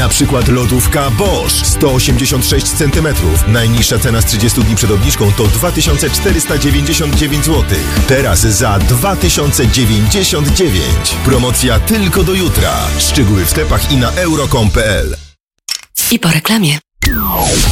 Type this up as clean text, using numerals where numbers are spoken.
Na przykład lodówka Bosch 186 cm. Najniższa cena z 30 dni przed obniżką to 2499 zł. Teraz za 2099. Promocja tylko do jutra. Szczegóły w sklepach i na euro.com.pl. I po reklamie.